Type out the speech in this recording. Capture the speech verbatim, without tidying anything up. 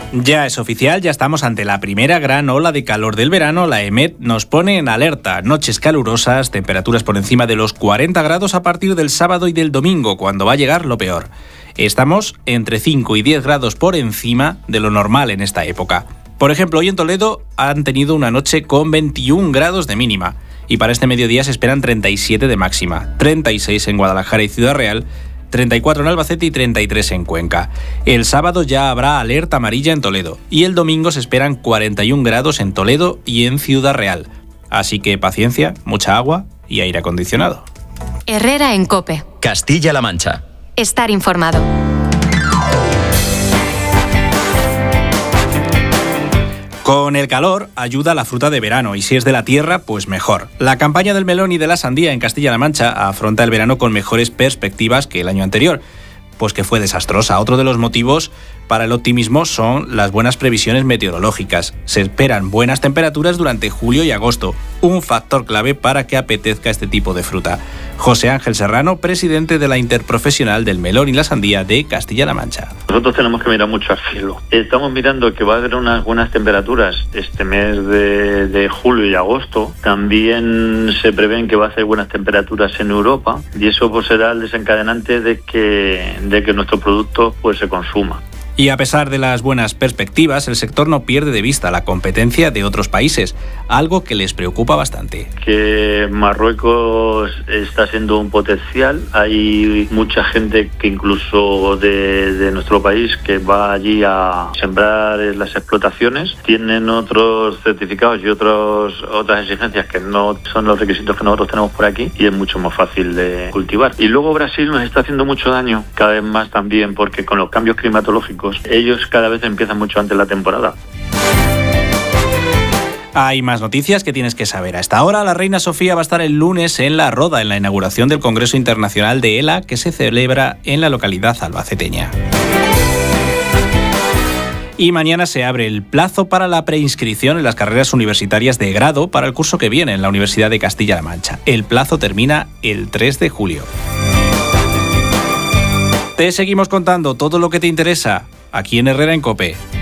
Ya es oficial, ya estamos ante la primera gran ola de calor del verano. La EMET nos pone en alerta. Noches calurosas, temperaturas por encima de los cuarenta grados a partir del sábado y del domingo, cuando va a llegar lo peor. Estamos entre cinco y diez grados por encima de lo normal en esta época. Por ejemplo, hoy en Toledo han tenido una noche con veintiún grados de mínima y para este mediodía se esperan treinta y siete de máxima, treinta y seis en Guadalajara y Ciudad Real, treinta y cuatro en Albacete y treinta y tres en Cuenca. El sábado ya habrá alerta amarilla en Toledo y el domingo se esperan cuarenta y un grados en Toledo y en Ciudad Real. Así que paciencia, mucha agua y aire acondicionado. Herrera en COPE. Castilla-La Mancha. Estar informado. Con el calor ayuda la fruta de verano y si es de la tierra, pues mejor. La campaña del melón y de la sandía en Castilla-La Mancha afronta el verano con mejores perspectivas que el año anterior, pues que fue desastrosa. Otro de los motivos para el optimismo son las buenas previsiones meteorológicas. Se esperan buenas temperaturas durante julio y agosto, un factor clave para que apetezca este tipo de fruta. José Ángel Serrano, presidente de la Interprofesional del Melón y la Sandía de Castilla-La Mancha. Nosotros tenemos que mirar mucho al cielo. Estamos mirando que va a haber unas buenas temperaturas este mes de, de julio y agosto. También se prevén que va a hacer buenas temperaturas en Europa y eso pues será el desencadenante de que, de que nuestro producto pues se consuma. Y a pesar de las buenas perspectivas, el sector no pierde de vista la competencia de otros países, algo que les preocupa bastante. Que Marruecos está siendo un potencial. Hay mucha gente que incluso de, de nuestro país que va allí a sembrar las explotaciones. Tienen otros certificados y otros, otras exigencias que no son los requisitos que nosotros tenemos por aquí y es mucho más fácil de cultivar. Y luego Brasil nos está haciendo mucho daño, cada vez más también, porque con los cambios climatológicos ellos cada vez empiezan mucho antes la temporada. Hay más noticias que tienes que saber. A esta hora, la reina Sofía va a estar el lunes en La Roda, en la inauguración del Congreso Internacional de ELA, que se celebra en la localidad albaceteña. Y mañana se abre el plazo para la preinscripción en las carreras universitarias de grado para el curso que viene en la Universidad de Castilla-La Mancha. El plazo termina el tres de julio. Te seguimos contando todo lo que te interesa aquí en Herrera en COPE.